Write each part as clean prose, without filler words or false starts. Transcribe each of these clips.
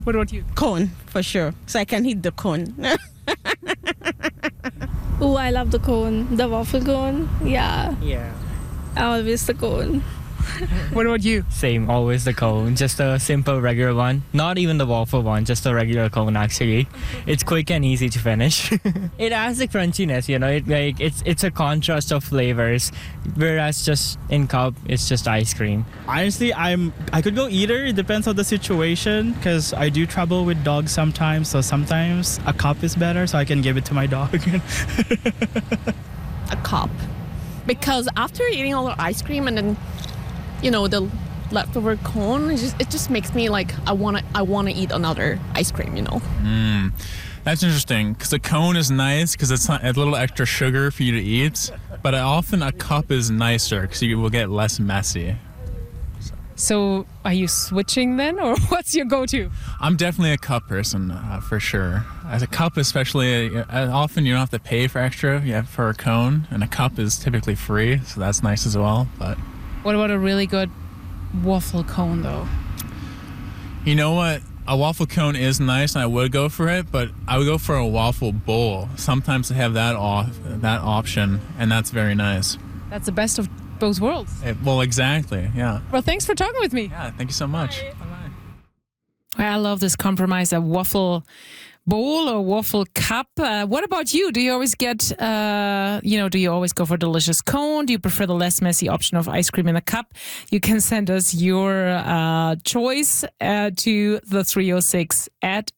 What about you? Cone, for sure. So I can hit the cone. Oh, I love the cone. The waffle cone. Yeah. Yeah. Always the cone. What about you? Same, always the cone. Just a simple regular one. Not even the waffle one, just a regular cone actually. It's quick and easy to finish. It has the crunchiness, it's a contrast of flavors. Whereas just in cup, it's just ice cream. Honestly, I could go either. It depends on the situation because I do travel with dogs sometimes. So sometimes a cup is better, so I can give it to my dog. A cup. Because after eating all the ice cream and then, the leftover cone, it just makes me like I wanna eat another ice cream. That's interesting because the cone is nice because it's not a little extra sugar for you to eat, but often a cup is nicer because you will get less messy. So are you switching then, or what's your go-to? I'm definitely a cup person for sure. As a cup, especially, often you don't have to pay for extra for a cone, and a cup is typically free, so that's nice as well. But What about a really good waffle cone, though? you know what? A waffle cone is nice, and I would go for it, but I would go for a waffle bowl. Sometimes they have that option, and that's very nice. That's the best of both worlds. Well, exactly, yeah. Well, thanks for talking with me. Yeah, thank you so much. Bye-bye. I love this compromise, a waffle bowl or waffle cup. What about you? Do you always get, do you always go for delicious cone? Do you prefer the less messy option of ice cream in a cup? You can send us your choice to the 306 at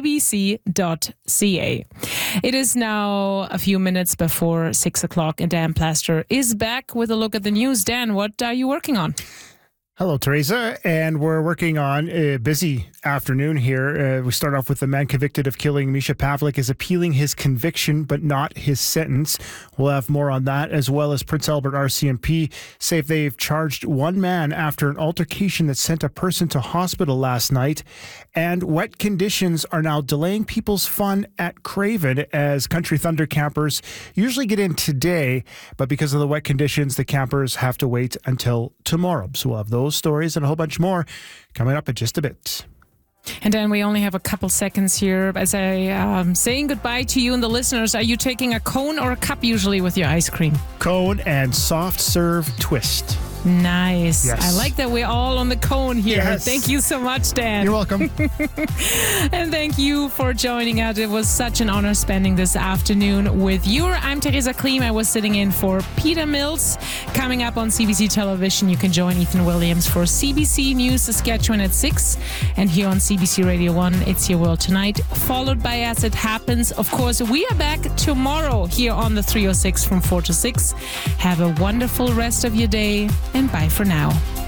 cbc.ca. It is now a few minutes before 6 o'clock and Dan Plaster is back with a look at the news. Dan, what are you working on? Hello, Teresa, and we're working on a busy afternoon here. We start off with the man convicted of killing Misha Pavlik is appealing his conviction, but not his sentence. We'll have more on that, as well as Prince Albert RCMP say they've charged one man after an altercation that sent a person to hospital last night. And wet conditions are now delaying people's fun at Craven as Country Thunder campers usually get in today, but because of the wet conditions, the campers have to wait until tomorrow. So we'll have those stories and a whole bunch more coming up in just a bit. And then we only have a couple seconds here. As I saying goodbye to you and the listeners, are you taking a cone or a cup usually with your ice cream? Cone and soft serve twist. Nice. Yes. I like that we're all on the cone here. Yes. Thank you so much, Dan. You're welcome. And thank you for joining us. It was such an honor spending this afternoon with you. I'm Teresa Klim. I was sitting in for Peter Mills. Coming up on CBC Television, you can join Ethan Williams for CBC News Saskatchewan at 6. And here on CBC Radio 1, It's Your World Tonight, followed by As It Happens. Of course, we are back tomorrow here on the 306 from 4 to 6. Have a wonderful rest of your day. And bye for now.